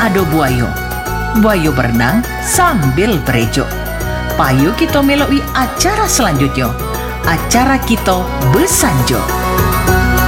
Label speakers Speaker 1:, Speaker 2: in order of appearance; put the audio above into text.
Speaker 1: ado buayo. Buayo berenang sambil berejo. Payo kita meloi acara selanjutnya. Acara kita besanjo.